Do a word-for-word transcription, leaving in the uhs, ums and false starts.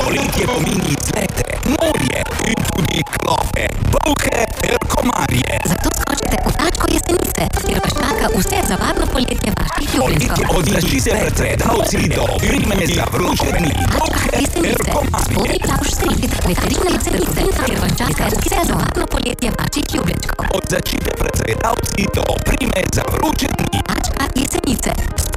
Poletje pomeni cvete, morje in tudi klope, bolhe ter komarje. Zato skočite v tačko Jesenice, kjer vas čaka vse za varno poletje vaših ljubljenčkov. Poletje od zaščite pred cvetavci do grime za vroče dni, bolhe ter komarje. Spodnji Plavž Street, veterina Jesenice, kjer vas čaka vse za varno poletje vaših ljubljenčkov. Od zaščite pred cvetavci do grime za vroče dni. Tačka Jesenice.